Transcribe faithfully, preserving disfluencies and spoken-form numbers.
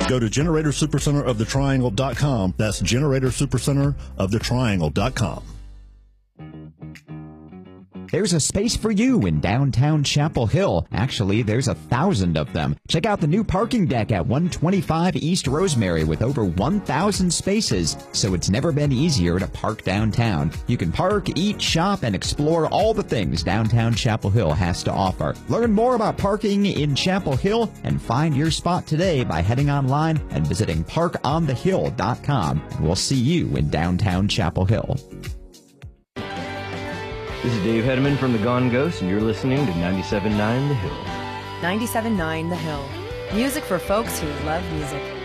Go to Generator Supercenter of the Triangle dot com. That's Generator Supercenter of the Triangle dot com. There's a space for you in downtown Chapel Hill. Actually, there's a thousand of them. Check out the new parking deck at one twenty-five East Rosemary with over one thousand spaces, so it's never been easier to park downtown. You can park, eat, shop, and explore all the things downtown Chapel Hill has to offer. Learn more about parking in Chapel Hill and find your spot today by heading online and visiting park on the hill dot com. And we'll see you in downtown Chapel Hill. This is Dave Hedeman from The Gone Ghost, and you're listening to ninety-seven point nine The Hill. ninety-seven point nine The Hill. Music for folks who love music.